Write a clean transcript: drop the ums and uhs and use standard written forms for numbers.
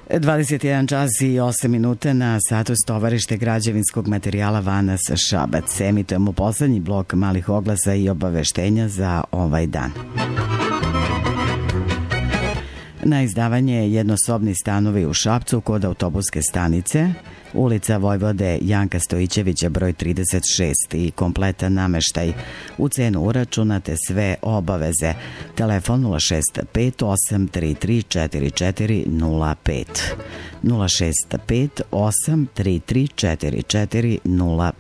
21 čas i 8 minuta na satu Stovarište građevinskog materijala Vanas Šabac. Emitujemo poslednji blok malih oglasa i obaveštenja za ovaj dan. Na izdavanje jednosobni stanovi u Šapcu kod autobuske stanice, ulica Vojvode Janka Stojićevića broj 36 i kompletan nameštaj. U cenu uračunate sve obaveze. Telefon 065 833 4405. 065 833 4405.